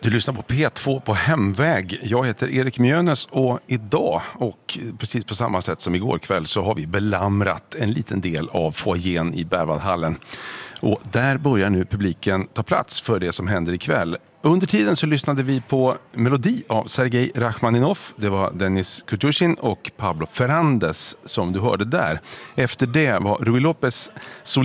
Du lyssnar på P2 på hemväg. Jag heter Erik Mjönes och idag, och precis på samma sätt som igår kväll, så har vi belamrat en liten del av foajén i Berwaldhallen. Och där börjar nu publiken ta plats för det som händer ikväll. Under tiden så lyssnade vi på melodi av Sergej Rachmaninov. Det var Dennis Kutushin och Pablo Ferrandes som du hörde där. Efter det var Ruy Lopez